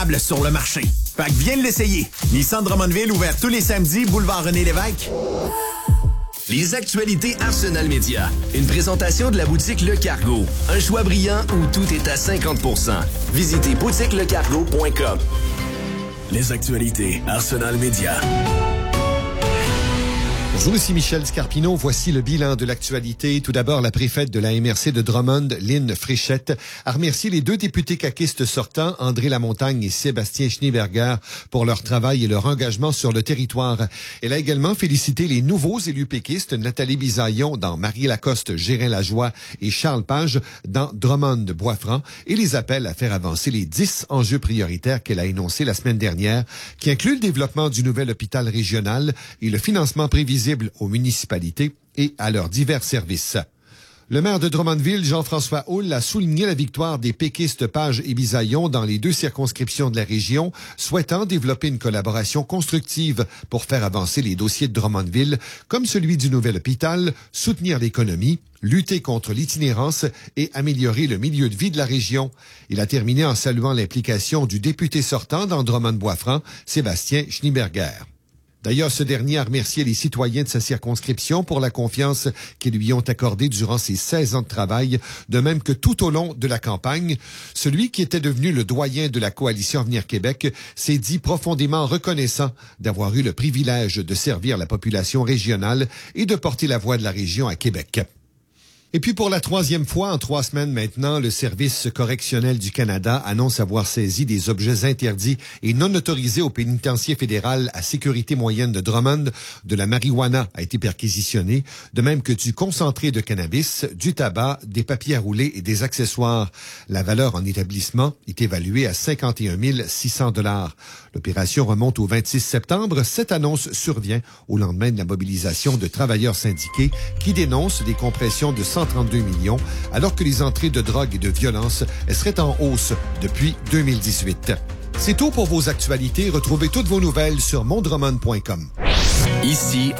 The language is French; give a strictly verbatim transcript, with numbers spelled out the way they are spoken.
sur le marché. Fait que viens l'essayer. Nissan Drummondville, ouvert tous les samedis, boulevard René-Lévesque. Les actualités Arsenal Média. Une présentation de la boutique Le Cargo. Un choix brillant où tout est à cinquante pour cent. Visitez boutique le cargo point com. Les actualités Arsenal Média. Bonjour, ici Michel Scarpino. Voici le bilan de l'actualité. Tout d'abord, la préfète de la M R C de Drummond, Lynn Fréchette, a remercié les deux députés caquistes sortants, André Lamontagne et Sébastien Schneeberger, pour leur travail et leur engagement sur le territoire. Elle a également félicité les nouveaux élus péquistes, Nathalie Bisaillon dans Marie-Lacoste, Gérin-Lajoie et Charles Page dans Drummond-Boisfranc, et les appelle à faire avancer les dix enjeux prioritaires qu'elle a énoncés la semaine dernière, qui incluent le développement du nouvel hôpital régional et le financement prévisible aux municipalités et à leurs divers services. Le maire de Drummondville, Jean-François Houle, a souligné la victoire des péquistes Page et Bisaillon dans les deux circonscriptions de la région, souhaitant développer une collaboration constructive pour faire avancer les dossiers de Drummondville, comme celui du nouvel hôpital, soutenir l'économie, lutter contre l'itinérance et améliorer le milieu de vie de la région. Il a terminé en saluant l'implication du député sortant dans Drummond-Boisfranc, Sébastien Schneeberger. D'ailleurs, ce dernier a remercié les citoyens de sa circonscription pour la confiance qu'ils lui ont accordée durant ses seize ans de travail, de même que tout au long de la campagne. Celui qui était devenu le doyen de la coalition Avenir Québec s'est dit profondément reconnaissant d'avoir eu le privilège de servir la population régionale et de porter la voix de la région à Québec. Et puis pour la troisième fois en trois semaines maintenant, le Service correctionnel du Canada annonce avoir saisi des objets interdits et non autorisés au pénitencier fédéral à sécurité moyenne de Drummond. De la marijuana a été perquisitionnée, de même que du concentré de cannabis, du tabac, des papiers à rouler et des accessoires. La valeur en établissement est évaluée à cinquante et un mille six cents dollars. L'opération remonte au vingt-six septembre. Cette annonce survient au lendemain de la mobilisation de travailleurs syndiqués qui dénoncent des compressions de cent trente-deux millions, alors que les entrées de drogue et de violence seraient en hausse depuis deux mille dix-huit. C'est tout pour vos actualités. Retrouvez toutes vos nouvelles sur mon drummond point com. Ici